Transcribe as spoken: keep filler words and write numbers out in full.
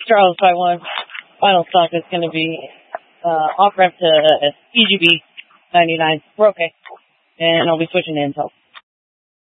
Charles five one. Final stock is going to be uh, off ramp to E G B ninety-nine. We're okay. And I'll be switching to Intel.